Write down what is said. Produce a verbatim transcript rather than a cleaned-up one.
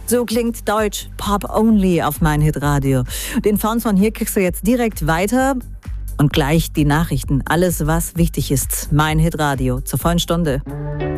So klingt Deutsch Pop Only auf mein Hitradio. Den Sound von hier kriegst du jetzt direkt weiter und gleich die Nachrichten. Alles, was wichtig ist. Mein Hitradio zur vollen Stunde.